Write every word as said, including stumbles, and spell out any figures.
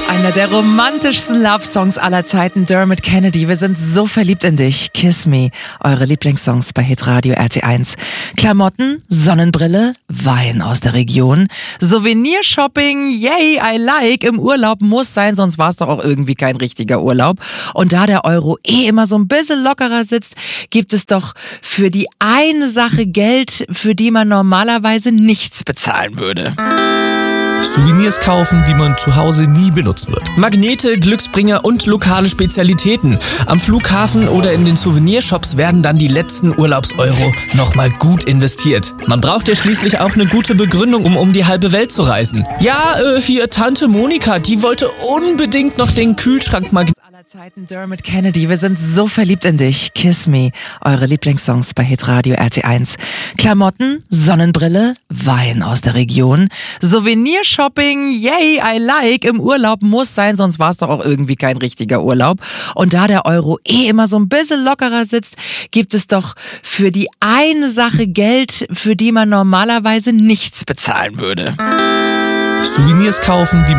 Einer der romantischsten Love-Songs aller Zeiten, Dermot Kennedy. Wir sind so verliebt in dich. Kiss Me, eure Lieblingssongs bei Hitradio R T eins. Klamotten, Sonnenbrille, Wein aus der Region, Souvenirshopping, yay, I like. Im Urlaub muss sein, sonst war es doch auch irgendwie kein richtiger Urlaub. Und da der Euro eh immer so ein bisschen lockerer sitzt, gibt es doch für die eine Sache Geld, für die man normalerweise nichts bezahlen würde. Souvenirs kaufen, die man zu Hause nie benutzen wird. Magnete, Glücksbringer und lokale Spezialitäten. Am Flughafen oder in den Souvenirshops werden dann die letzten Urlaubseuro nochmal gut investiert. Man braucht ja schließlich auch eine gute Begründung, um um die halbe Welt zu reisen. Ja, äh, hier Tante Monika, die wollte unbedingt noch den Kühlschrank mal... Zeiten, Dermot Kennedy. Wir sind so verliebt in dich. Kiss Me, eure Lieblingssongs bei Hitradio R T eins. Klamotten, Sonnenbrille, Wein aus der Region, Souvenirshopping, yay, I like. Im Urlaub muss sein, sonst war es doch auch irgendwie kein richtiger Urlaub. Und da der Euro eh immer so ein bisschen lockerer sitzt, gibt es doch für die eine Sache Geld, für die man normalerweise nichts bezahlen würde. Souvenirs kaufen, die